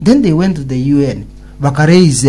Then they went to the UN. Raise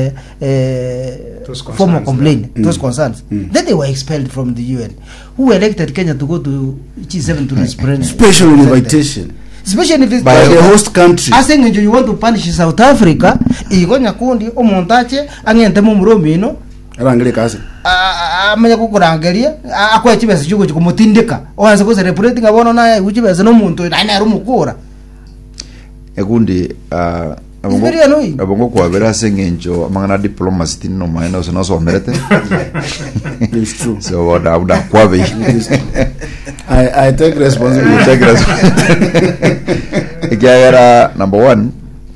formal complaint, those concerns. Then they were expelled from the UN. Who elected Kenya to go to G7 to this special invitation? Especially if it's by the host country. I think you want to punish South Africa, Igonya Kundi, Omontache, Angente Mumromino. Rangelekasi. Amanya kukurangeria, akwa chibese chuko kumutindika. Oanze ko celebrating abono na uchibese no muntu na rumukura. Ekundi abongo kwa vera sengenjo mangana diplomacy no maana so so merete. It's true. So what kwa be. I take responsibility. Number one,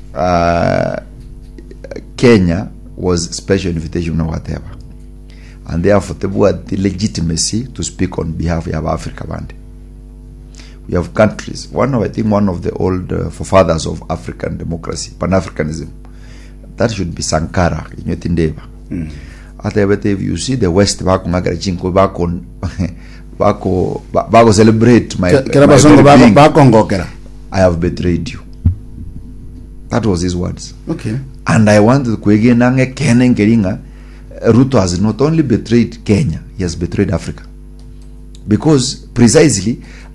Kenya was special invitation or whatever, and therefore they had the legitimacy to speak on behalf of Africa band. We have countries. One of the old forefathers of African democracy, Pan-Africanism, that should be Sankara in Yotindeba. If you see the West back on celebrate my I have betrayed you. That was his words. Okay. And I wanted Kwege Kenya Ngeringa. Ruto has not only betrayed Kenya, he has betrayed Africa. Because precisely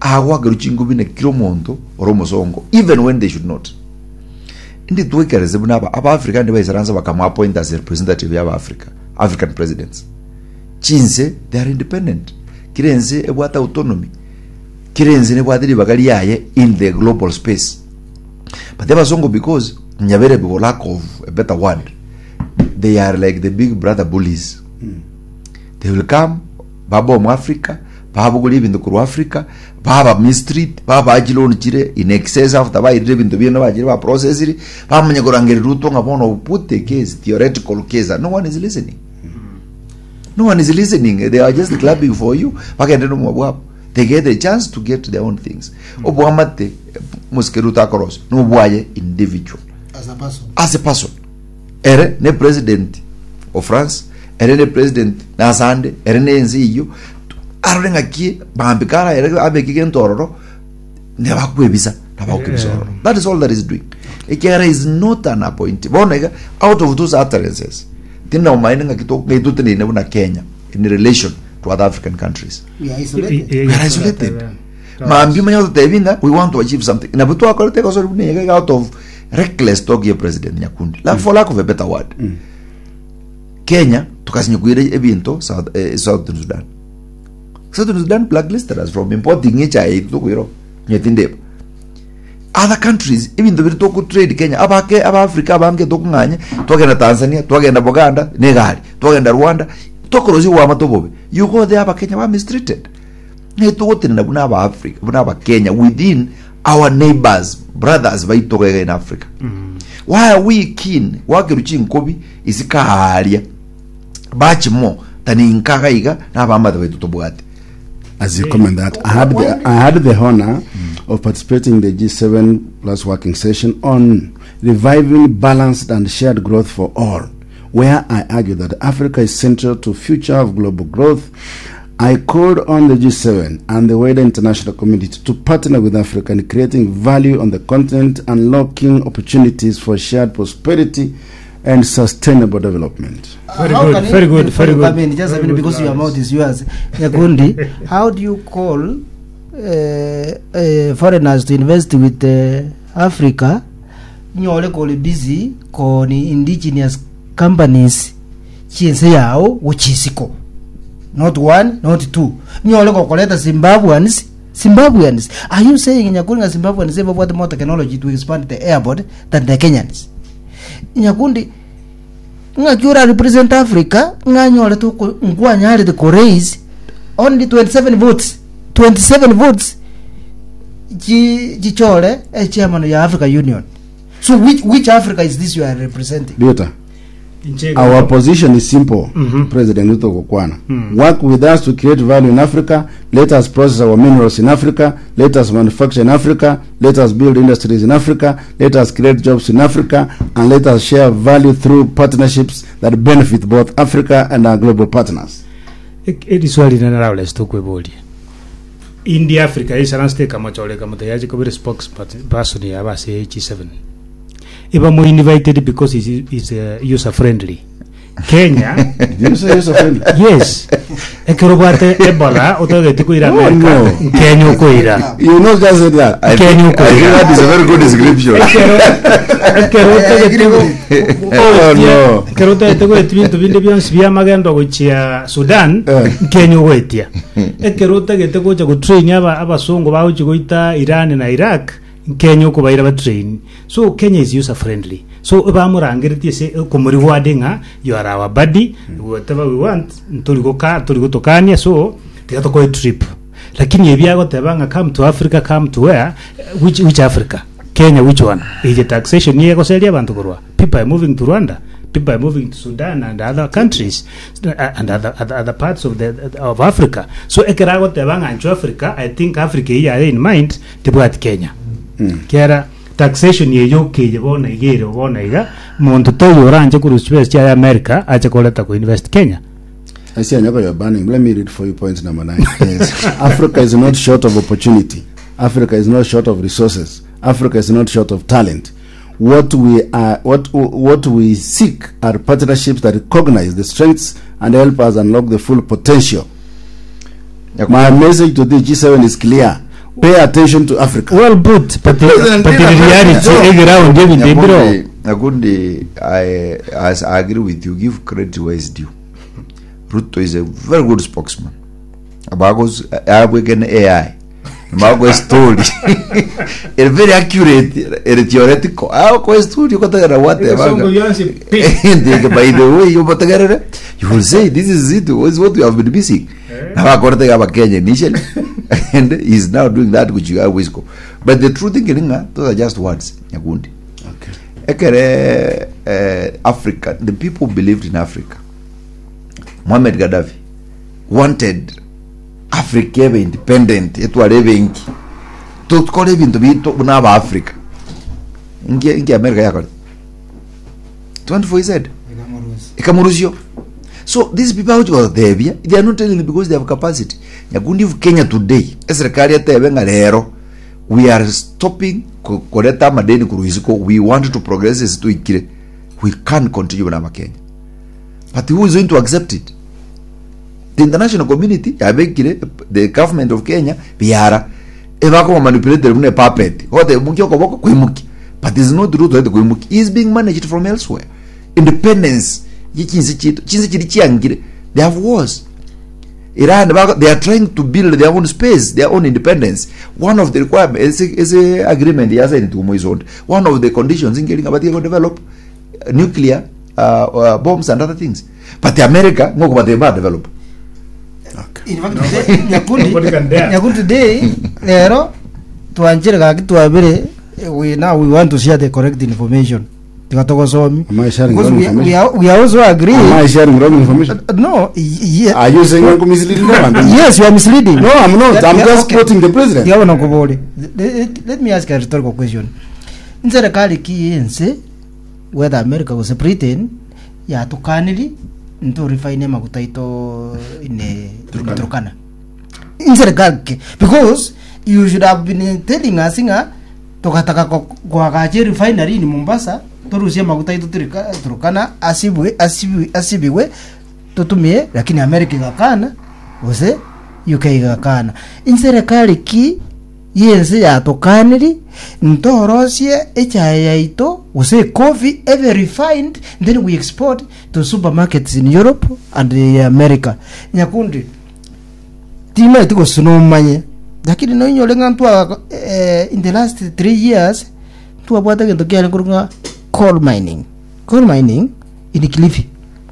even when they should not. In the Africa appoint as a representative of Africa, African presidents. Chinse, they are independent. Kirenze ebwata autonomy. Kirenze nebwata libagaliaye in the global space. But they were because nyabere be lack of a better word. They are like the big brother bullies. They will come, Babo Africa, Babo live in the Kuru Africa, Baba mistreat, Baba Ajilon Chire in excess after by driven to be no process. Pamanyagorangeri Rutonga Bono put the case, theoretical case, and no one is listening. No one is listening. They are just clapping for you. They get a chance to get their own things. Obuamate Muskeruta Cross, no boy individual. As a person. As a person. Ere ne president of France, ere ne president na Sande, ere ne NCU, arenga ki bambikara ere abeki ntororo ne bakwebisa na bakwebisa. That is all that is doing. Ekera is not an appointee. Bonega out of those utterances. Tina umainga kitok ngitutene ne na Kenya in relation to other African countries. We are isolated. We are isolated. We want to achieve something. Out of reckless talk here, President Nyakundi. For lack of a better word. Kenya, tukasinyukuire ebinto Southern Sudan. Southern Sudan blacklisted us from importing HI. Other countries, even the Toku trade Kenya, Abake, Africa, Banke, Tokunganya, Tokenda Tanzania, Tokenda Boganda, Negari, Tokenda Rwanda, Tokorozi Wamatobobe. You go there, Kenya were mistreated. Africa, Kenya, within our neighbors, brothers, in Africa. Why are we keen? Wakiruchi Kobi is Kaharia. Bach more than in Kahaiga, Nabamada Toboat. As you comment that, I had the honor of participating in the G7 Plus working session on reviving balanced and shared growth for all, where I argue that Africa is central to future of global growth. I called on the G7 and the wider international community to partner with Africa in creating value on the continent, unlocking opportunities for shared prosperity and sustainable development. Very good. I mean, just because your mouth is yours, Nyakundi, how do you call foreigners to invest with Africa? Nyole call busy con indigenous companies chinse yao uchisiko. Not one, not two. Nyole ko koleta Zimbabweans. Are you saying Nyakundi Zimbabweans have what more technology to expand the airport than the Kenyans? Nyakundi ngakura represent Africa nganyole to ngwanyale the Koreans only 27 votes jichole chairman of Africa Union. So which Africa is this you are representing? Biota. Our position is simple, President Ruto Kokwana. Work with us to create value in Africa. Let us process our minerals in Africa. Let us manufacture in Africa. Let us build industries in Africa. Let us create jobs in Africa. And let us share value through partnerships that benefit both Africa and our global partners. It is all in an hour. Let's talk about it. India, Africa is an Azteca Machole Kamatayaji spokesperson here, G7. iba mo invited because is user friendly. Kenya Did you say user friendly? yes ekerobate ebola otogete kuira America Kenya kuira You not just said that. I think that is a very good description. Oh, no. kerote tego etinto binde byonsi byamagendo gochia Sudan Kenya wetia ekerote gete gocha go train abasungu bawo chigoita Iran na Iraq Kenya ko baira ba train. So Kenya is user friendly. So ba murangiriti se ko muri wadinga you are our buddy whatever we want tuli tokania so tigato ko trip. Lakini ebyago tebanga come to Africa, come to where which Africa? Kenya, which one? Is the taxation here goselia bantu kurwa. People are moving to Rwanda, people are moving to Sudan and other countries and other parts of Africa. So ekerago tebanga ancho Africa, I think Africa here in mind tebwat Kenya. Kera taxation ye yoke je bona igero bona iga muntu to yoranje ku space ya America acha koleta ko invest Kenya. I see Anyako, you're banning. Let me read for you point number 9. Yes. Africa is not short of opportunity. Africa is not short of resources. Africa is not short of talent. What we seek are partnerships that recognize the strengths and help us unlock the full potential. My message to the G7 is clear. Pay attention to Africa. Well put, but the reality Nagundi, I agree with you. Give credit where is due. Ruto is a very good spokesman. Abagos again AI. Abago story. It's very accurate. It's theoretical. How story you got to what? By the way, you will say this is it. What's what we have been missing. Now I got to have a Kenya initially, and he's now doing that which you always go. But the true thing is, those are just words. Nyagundi. Okay. Africa. The people believed in Africa. Muhammad Gaddafi wanted Africa to be independent. It was living to call even to be to Bunaba Africa. Inge America yakon. 24 said. Ikamuruzio. So these people who are there, they are not telling because they have capacity. Nyagundi Kenya today, Esrekaria tebenga lero. We are stopping koreta madeni kuruhiziko. We want to progress as to ikire. We can't continue na Kenya. But who is going to accept it? The international community, the government of Kenya, biara, evako manipulate the puppet. What the mukioko boko kuimuki. But it's not true that the kuimuki is being managed from elsewhere. Independence, they have wars. Iran, they are trying to build their own space, their own independence. One of the requirements is a agreement. One of the conditions in getting about to develop nuclear bombs and other things. But the America, no, but they might develop. Okay. In fact, Nyagundi today, lero tuanjira tuabere we want to share the correct information. Am I sharing wrong information? We also agree. Am I sharing wrong information? No. Yeah. Are you saying I'm misleading them? Yes, you are misleading. No, I'm not. I'm just quoting the president. Let me ask a rhetorical question. In serikali kiyense whether America was Britain ya tukanili into refine maguta ito in Turkana. In serikali because you should have been telling us inga tokataka kwa kaje refinery in Mombasa torusia maguta ito Turkana asibiwe tutumie lakini America ikakana ose UK ikakana. In serikali ki yense ya tokanili ntorosie echaya ito use coffee ever refined, then we export to supermarkets in Europe and America. Nyakundi tima itiko sunomanye lakini no nyolenga ntwa in the last 3 years tu abwata gento kyale kurunga coal mining in Kilifi.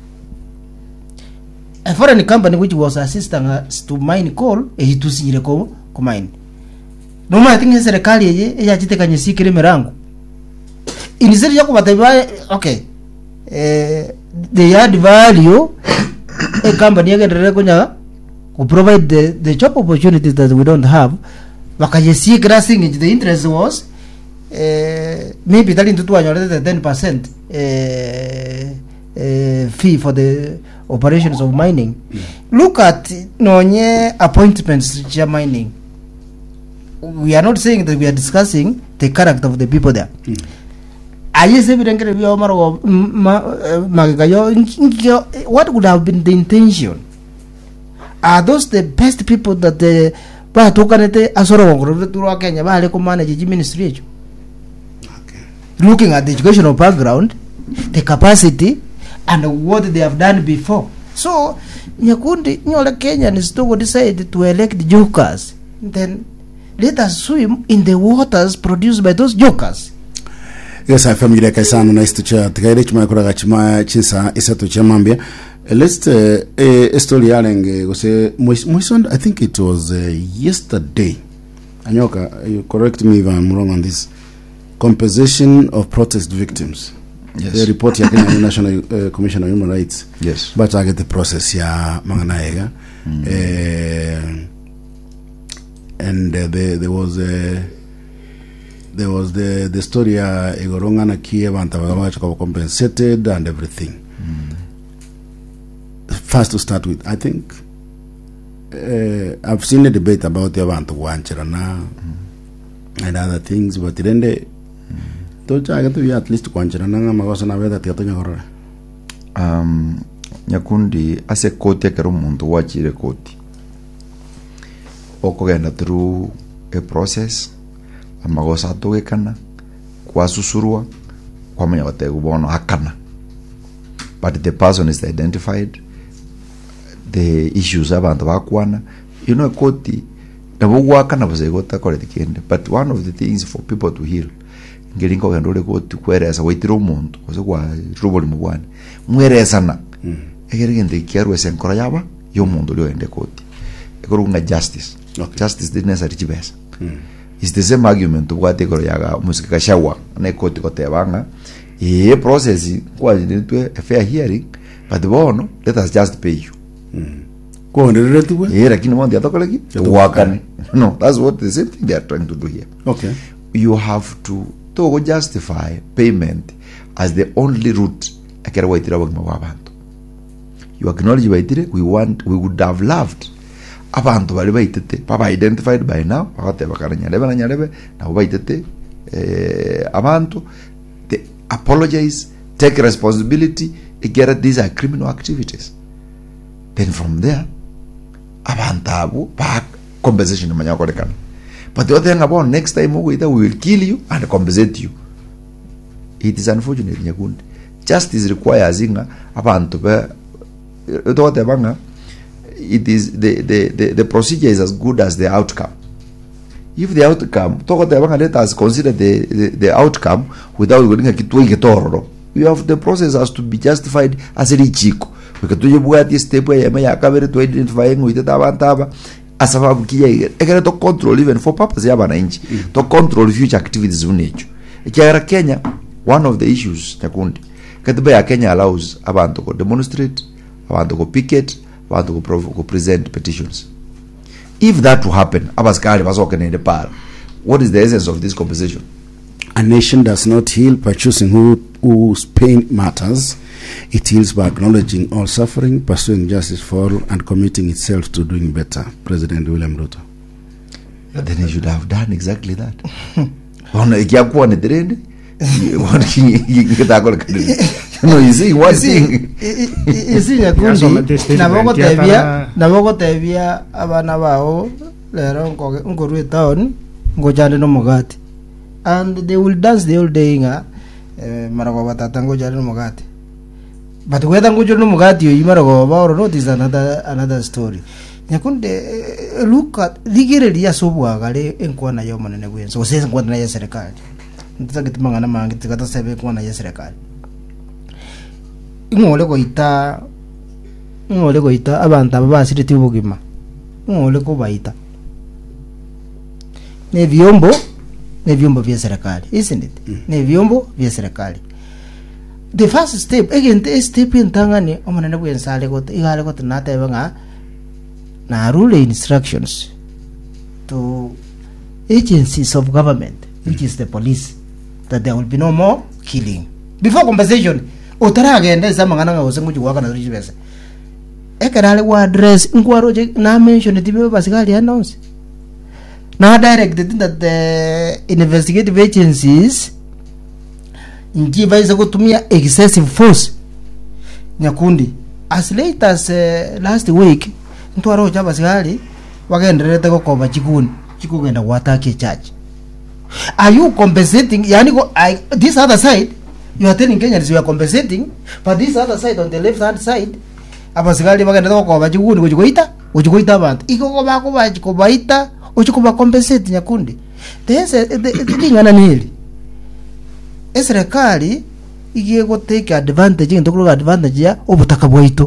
A foreign company which was assisting us to mine coal ehitusinyire ko mine. No ma tinga serikali ye ya chitekanye sikire merango inizeri yako bataiba okay they add value a company yagendere kunya to provide the job opportunities that we don't have bakaye sikira thing the interest was maybe that into 10% fee for the operations of mining. Look at nonye appointments to mining. We are not saying that we are discussing the character of the people there. aye se birengere bio maro magayo what would have been the intention? Are those the best people that the ba tokanete asoro ngoro turu Kenya ba le ko manage the ministry ejo? Looking at the educational background, the capacity, and what they have done before. So, Nyakundi, Nyola Kenyans to decide to elect jokers. Then let us swim in the waters produced by those jokers. Yes, I familiar kaisano nice to chat. Gaire chuma kura gachima chinsa isa to chamambia. Let's a story yareng go say Moison, I think it was yesterday. Anyoka, you correct me if I'm wrong on this. Compensation of protest victims. Yes. The report ya Kenya National Commission on Human Rights. Yes. But I get the process ya manganaega. And there was the story ya Igorongana Kiev and Tawagawa compensated and everything. First to start with, I think I've seen a debate about the Avant Wancherana and other things, but then don't I get to be at least Wancherana Magosana Veda Tiatanya. Nyakundi ase koti akero muntu wachire koti okogenda through a process amagosa atogekana kwasusurwa kwamenya batego bono hakana, but the person is identified, the issues abantu bakwana, you know, koti nabo wakana bazegota korete kende. But one of the things for people to heal getting kogenda ole koti kweresa waitiro umuntu ose kwa ruboli mubwane mweresa na egerigende kiarwe senkora yaba yo mundu lyo ende koti ekorunga justice. Okay. Justice did necessary chibesa. It's the same argument to what ekoro yaga musika shawa na koti kotebanga e process kwa into a fair hearing, but bono let us just pay you. Go on the relative. Lakini mondi atokoleki wakane. No, that's what the same thing they are trying to do here. Okay. You have to justify payment as the only route akera waitira bagima abantu. You acknowledge baitire, we would have loved abantu bali baitete papa identified by now bakate bakaranya lebe na nyalebe na baitete abantu they apologize, take responsibility, get these are criminal activities. Then from there abantu back compensation manya kolekana. But the other thing about next time we will kill you and compensate you. It is unfortunate Nyakundi. Justice requires abantu be banga. It is the procedure is as good as the outcome. If the outcome let us consider the outcome without going to you have the process has to be justified as a richiko. Because to you step where to identify with the tabantaba as a to control even for purpose to control future activities of nature. Kenya, one of the issues Nyakundi Kenya allows abantu to demonstrate, abantu to picket, want to go present petitions. If that will happen, what is the essence of this compensation? A nation does not heal by choosing whose pain matters. It heals by acknowledging all suffering, pursuing justice for all, and committing itself to doing better. President William Ruto. Then he should have done exactly that. No, you see one thing. Naboko tebia abana bao lero ngorwe town ngojane no mogati, and they will dance the whole day marago batata ngojane no mogati. But whether ngojane no mogati you marago ba or not is another story. Nyakunde look at ligere dia sobwa gale enkwana yo manene gwenso so sese nkwana ya serikali ntakitimangana mangi tikata sebe kwana ya serikali ngole goita abantu abasiri tibugima ngole ko baita ne vyombo vya serikali, isn't it? Ne vyombo vya serikali. The first step again the step in tangani omanane bwensale ko igale ko tunate banga na rule instructions to agencies of government, which is the police, that there will be no more killing before compensation. Otara agenda zamangana ngose ngujuwaka na rujibese ekarale wa address ngwaro je na mention tibe basikali announce na directed that the investigative agencies inji baiza kutumia excessive force. Nyakundi, as late as last week ntwaro cha basigari wagenderete kokoba chikugenda watake church. Are you compensating? Yani this other side you are telling Kenyans you are compensating, but this other side on the left hand side abasigari bagenderete kokoba chikuni kuchikoita abantu ikokoba kubaita uchikuba compensate. Nyakundi, ngana nili serikali igiye go take advantage ndokuru advantage ya obutaka bwaitu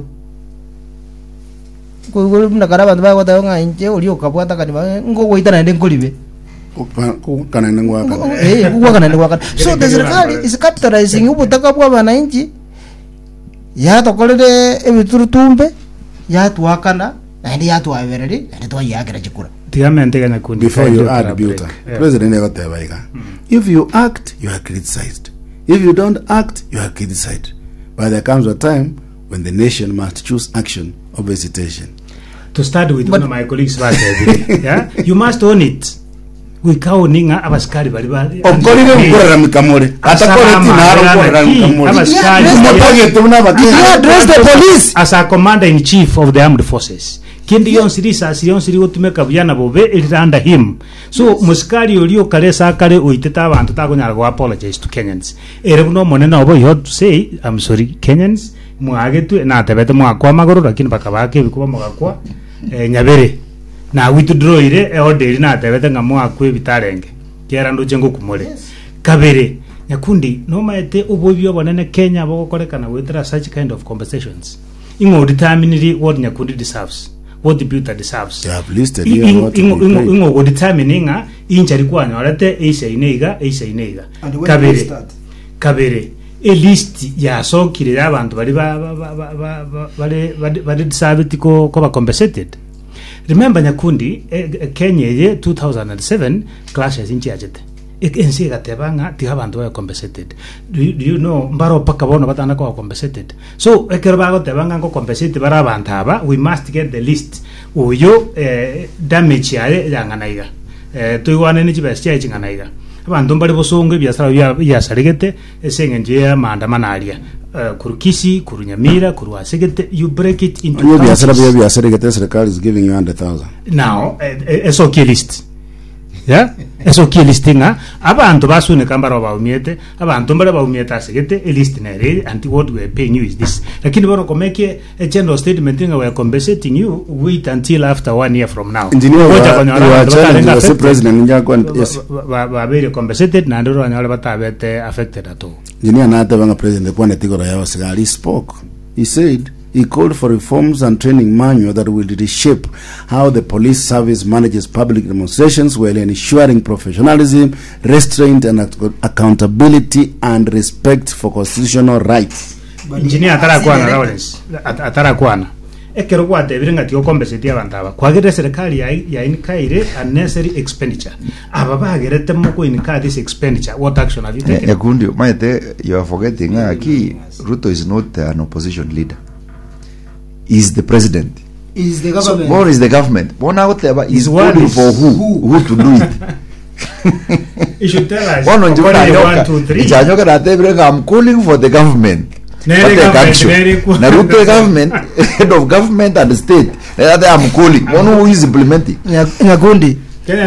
ko na karaba ndaba ko tayonga inje uri okabwata kani ngo goita na ndengolibe kana ndengwa kana ndengwa. So the serikali is capitalizing obutaka bwa bananchi ya tokolere ebiturutumbe ya twakana ndi ya twabereri ndi twayagira chikura. Before you add Buta, President Egotebaika, if you act, you are criticized. If you don't act, you are criticized. But there comes a time when the nation must choose action or hesitation. To start with, one of my colleagues was yeah, you must own it. We can't ninga abaskari bali bali. Okolile mkora mikamore. Atakore tinaro mikamore. Address the police as a commander in chief of the armed forces. Kindi yon siri utumeka buyana bobe is under him. So muskari olio kare sakare uiteta abantu takunyara go apologize to Kenyans. Erebuno monena obo you have to say I'm sorry Kenyans muagetu na tebete mwakwa magoro lakini bakabake bikuba mugakwa nyabere na withdraw ile order na tebete ngamwakwe bitarenge kera ndojengo kumore kabere. Nyakundi no maete obobyo bonene Kenya bokorekana with such kind of compensations ingo determine what Nyakundi deserves, what the Buta deserves. They have listed here what ingo determining inchari kwa nyorete eisa ineiga kabere a list ya sokire abantu bali bali deserve tiko ko compensated. Remember Nyakundi Kenya ye 2007 clashes inchi ajete ensi gatebanga ti abantu ba compensated. Do you know mbaro pakabono batana ko compensated? So ekerbago tebanga ko compensate bara abantu aba, we must get the list uyo damage yanganaiga tuiwane ni chibestia chinganaiga abantu mbali bosonge byasara byasarigete esengenje ya maandamanaria kurukisi kurunyamira kuruasegete. You break it into you byasarigete serikali is giving you 100,000 now it's okay list. Yeah, eso ki listinga abantu basune kambara baumiete abantu mbale baumiete asegete a list na re anti what we are paying you is this, lakini bano komeke a general statement we are compensating you, wait until after 1 year from now. Engineer the president njako yes ba very compensated na ndoro anyale batabete affected at all. Engineer na tabanga president kwa netigoro ya wasigari spoke. He said he called for reforms and training manual that will reshape how the police service manages public demonstrations while ensuring professionalism, restraint and accountability and respect for constitutional rights. Engineer atarakwana ekero kwate birenga tio compensate abantaba kwagire serikali ya inkaire unnecessary expenditure aba bagerete moko inka this expenditure. What action have you taken? Yakundi maite you are forgetting aki Ruto is not an opposition leader. Is the president. Is the government. So, what is the government? Whatever is calling for who to do it. You should tell us. One, 2, 3. I'm calling for the government. Naruto government, head of government and the state. I'm calling. One who is implementing. Nyakundi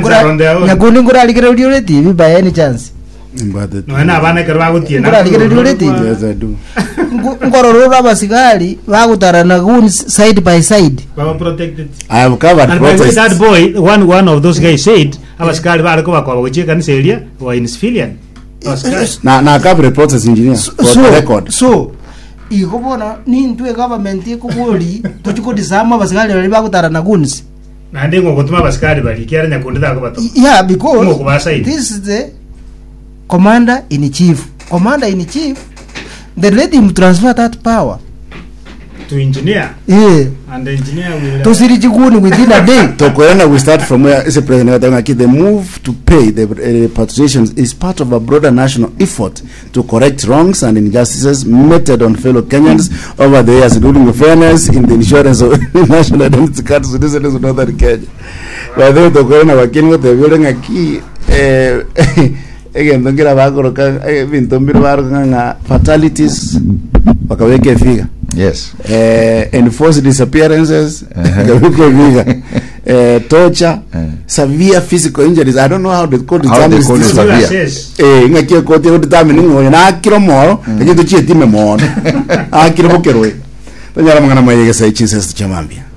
ngura alikira audio TV by any chance. No na bana kerwa gutie na. Ngura alikira audio TV. Yes I do. Ngororo abasigari bagutara goons side by side. Baba protected. I have covered and protests. That boy one of those guys said abasigari barako bakwa gucheka ni area or in civilian. Na cover protests engineer for record. So igobona ni ntwe government ikuguri tuchiko disama abasigari bali bagutara goons. Na ndengo gutuma abasigari bali kiara Nyakundi dako bato. Yeah, because this is the commander in chief. They let him transfer that power to engineer. Yeah. And the engineer will to Sirijiguni within a day. Tokoena we start from where is the president the move to pay the repatriations is part of a broader national effort to correct wrongs and injustices meted on fellow Kenyans over the years, including fairness in the insurance of national identity cards citizens of northern Kenya. By the way, Tokoena wakini wote vile ngaki egento ngira bakoroka ebinto mbiro baroka nga fatalities bakaweke figa. Yes. Enforced disappearances bakaweke figa. Torture, severe physical injuries. I don't know how they call it. How they call it severe. Ngakie kote ko determine ngo na kilo moro, ekintu chietime moro. Akiro bokerwe. Tanyara mangana mayege sai chinses chamambia.